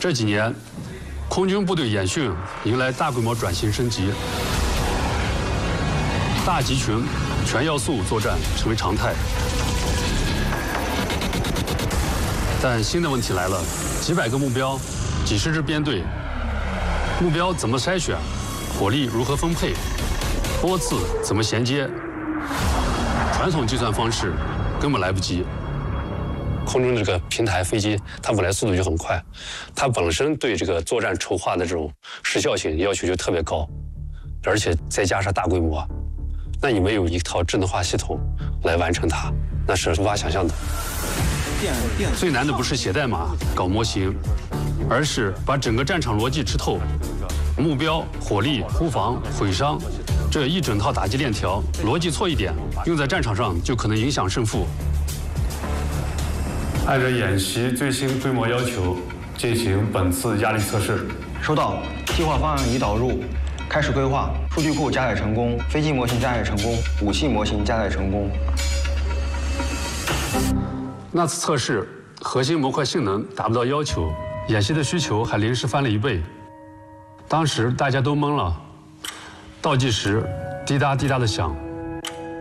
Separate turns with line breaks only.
这几年，空军部队演训迎来大规模转型升级，大集群、全要素作战成为常态。但新的问题来了：几百个目标，几十支编队，目标怎么筛选？火力如何分配？波次怎么衔接？传统计算方式根本来不及。空中这个平台飞机，它本来速度就很快，它本身对这个作战筹划的这种时效性要求就特别高，而且再加上大规模，那你没有一套智能化系统来完成它，那是无法想象的。最难的不是写代码、搞模型，而是把整个战场逻辑吃透，目标、火力、突防、毁伤，这一整套打击链条，逻辑错一点，用在战场上就可能影响胜负。按照演习最新规模要求，进行本次压力测试。
收到，计划方案已导入，开始规划。数据库加载成功，飞机模型加载成功，武器模型加载成功。
那次测试核心模块性能达不到要求，演习的需求还临时翻了1倍。当时大家都懵了，倒计时滴答滴答的响，